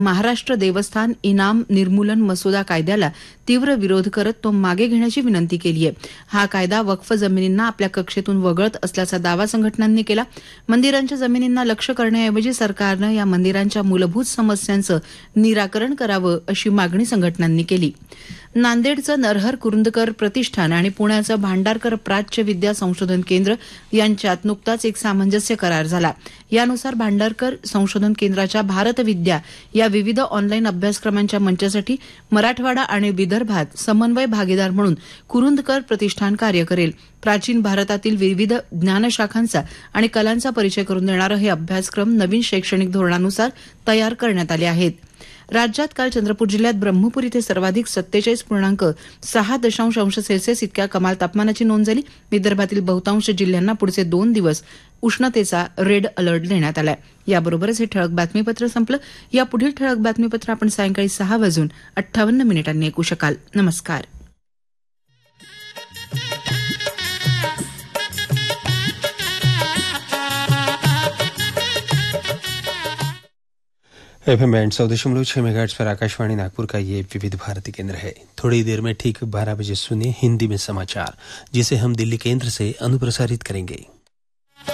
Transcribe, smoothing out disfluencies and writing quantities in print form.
महाराष्ट्र देवस्थान इनाम निर्मूलन मसुदा कायद्याला तीव्र विरोध करत तो मागे घेण्याची विनंती केली आहे. हा कायदा वक्फ जमिनींना आपल्या कक्षेतून वगळत असल्याचा दावा संघटनांनी केला. मंदिरांच्या जमिनींना लक्ष्य करण्याऐवजी सरकारनं या मंदिरांच्या मूलभूत समस्यांचं निराकरण करावं अशी मागणी संघटनांनी केली. नांदेडचं नरहर कुरुंदकर प्रतिष्ठान आणि पुण्याचं भांडारकर प्राच्य विद्या संशोधन केंद्र यांच्यात नुकताच एक सामंजस्य करार झाला. यानुसार भांडारकर संशोधन केंद्राच्या भारत विद्या या विविध ऑनलाईन अभ्यासक्रमांच्या मंचासाठी मराठवाडा आणि विदर्भात समन्वय भागीदार म्हणून कुरुंदकर प्रतिष्ठान कार्य करेल. प्राचीन भारतातील विविध ज्ञानशाखांचा आणि कलांचा परिचय करून देणारे हे अभ्यासक्रम नवीन शैक्षणिक धोरणानुसार तयार करण्यात आले आहेत. राज्यात काल चंद्रपूर जिल्ह्यात ब्रह्मपूर इथे सर्वाधिक 47.6 इतक्या कमाल तापमानाची नोंद झाली. विदर्भातील बहुतांश जिल्ह्यांना पुढचे 2 दिवस उष्णतेचा रेड अलर्ट देण्यात आलाय. याबरोबरच हे ठळक बातमीपत्र संपलं. या पुढील ठळक बातमीपत्र आपण सायंकाळी 6:58 ऐकू शकाल. नमस्कार. FM 100.6 मेगाहर्ट्ज पर आकाशवाणी नागपुर का ये विविध भारती केंद्र है. थोड़ी देर में ठीक 12 बजे सुनिए हिंदी में समाचार, जिसे हम दिल्ली केंद्र से अनुप्रसारित करेंगे.